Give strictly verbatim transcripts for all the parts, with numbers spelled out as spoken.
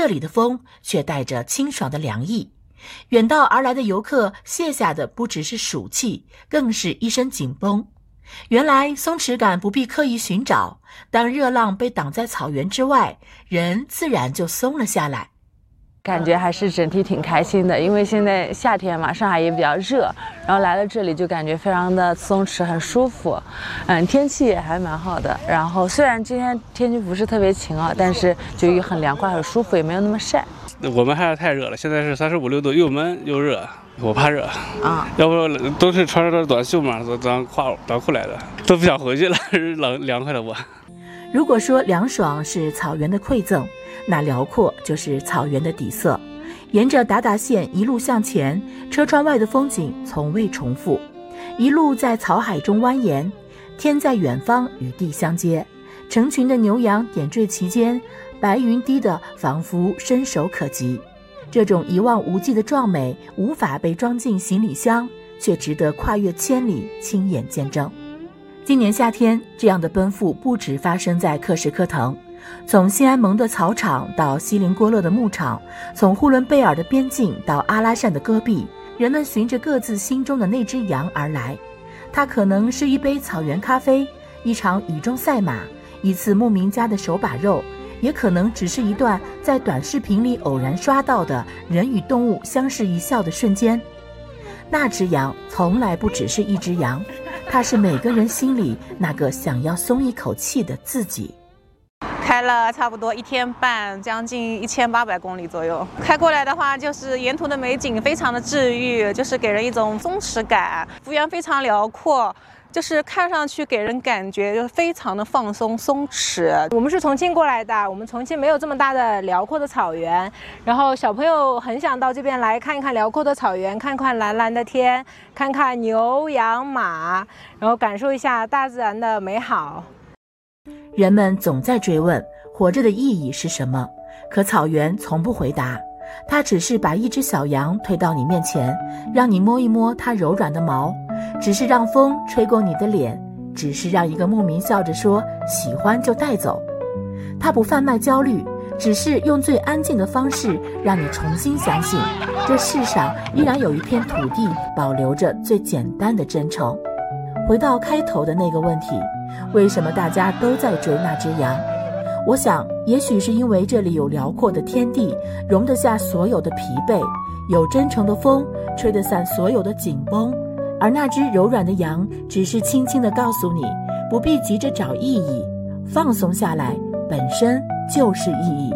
这里的风却带着清爽的凉意。远道而来的游客卸下的不只是暑气，更是一身紧绷。原来松弛感不必刻意寻找，当热浪被挡在草原之外，人自然就松了下来。 感觉还是整体挺开心的，因为现在夏天嘛，上海也比较热，然后来了这里就感觉非常的松弛，很舒服。嗯，天气也还蛮好的。然后虽然今天天气不是特别晴啊，但是就也很凉快，很舒服，也没有那么晒。 我们还是太热了，现在是三十五六度，又闷又热，我怕热啊。 要不都是穿着短袖嘛，短胯短裤来的，都不想回去了，冷凉快了我。 如果说凉爽是草原的馈赠，那辽阔就是草原的底色。沿着达达线一路向前，车窗外的风景从未重复，一路在草海中蜿蜒，天在远方与地相接，成群的牛羊点缀其间，白云低得仿佛伸手可及。这种一望无际的壮美无法被装进行李箱，却值得跨越千里亲眼见证。今年夏天，这样的奔赴不止发生在克什科滕，从新安盟的草场到锡林郭勒的牧场，从呼伦贝尔的边境到阿拉善的戈壁，人们循着各自心中的那只羊而来。它可能是一杯草原咖啡，一场雨中赛马，一次牧民家的手把肉，也可能只是一段在短视频里偶然刷到的人与动物相视一笑的瞬间。那只羊从来不只是一只羊，它是每个人心里那个想要松一口气的自己。 开了差不多一天半，将近一千八百公里左右。开过来的话，就是沿途的美景非常的治愈，就是给人一种松弛感，幅员非常辽阔。就是看上去给人感觉就非常的放松松弛。 我们是重庆过来的，我们重庆没有这么大的辽阔的草原，然后小朋友很想到这边来看一看辽阔的草原，看看蓝蓝的天，看看牛羊马，然后感受一下大自然的美好。 人们总在追问活着的意义是什么，可草原从不回答。它只是把一只小羊推到你面前，让你摸一摸它柔软的毛，只是让风吹过你的脸，只是让一个牧民笑着说喜欢就带走。它不贩卖焦虑，只是用最安静的方式让你重新相信，这世上依然有一片土地保留着最简单的真诚。回到开头的那个问题，为什么大家都在追那只羊？我想也许是因为这里有辽阔的天地，容得下所有的疲惫，有真诚的风吹得散所有的紧绷，而那只柔软的羊只是轻轻地告诉你，不必急着找意义，放松下来本身就是意义。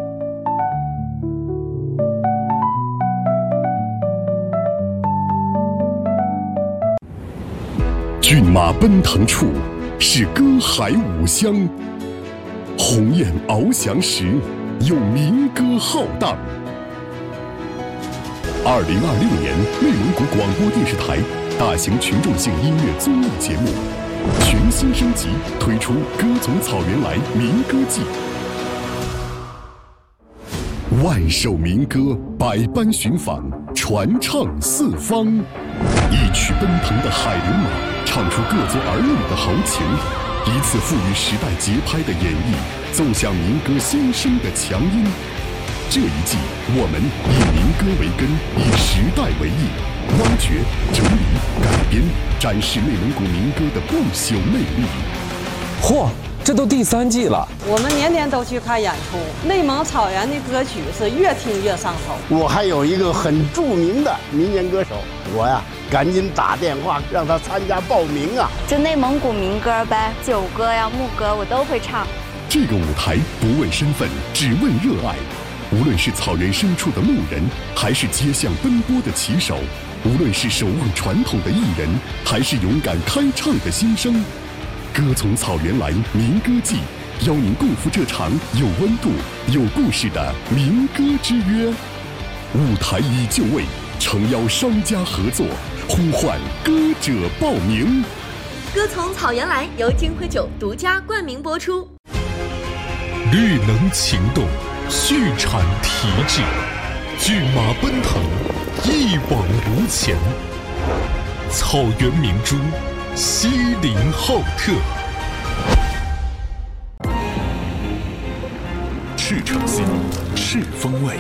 骏马奔腾处是歌海五乡，鸿雁翱翔时有民歌浩荡。二零二六年内蒙古广播电视台大型群众性音乐综艺节目全新升级，推出《歌从草原来》民歌季，万首民歌百般寻访，传唱四方。一曲奔腾的海流马，唱出各族儿女的豪情，一次赋予时代节拍的演绎，奏响民歌先声的强音。这一季，我们以民歌为根，以时代为翼，挖掘、整理、改编，展示内蒙古民歌的不朽魅力。 嚯，这都第三季了！ 我们年年都去看演出，内蒙草原的歌曲是越听越上头。 我还有一个很著名的民间歌手，我呀赶紧打电话让他参加报名啊！ 就内蒙古民歌呗，酒歌呀、牧歌我都会唱。 这个舞台不问身份，只问热爱。无论是草原深处的牧人，还是街巷奔波的骑手，无论是守望传统的艺人，还是勇敢开唱的新生，歌从草原来民歌季，邀您共赴这场有温度、有故事的民歌之约。舞台已就位，诚邀商家合作，呼唤歌者报名。 歌从草原来由金辉酒独家冠名播出。 绿能情动，畜产提质，骏马奔腾，一往无前。草原明珠，锡林浩特。 赤诚心，赤风味。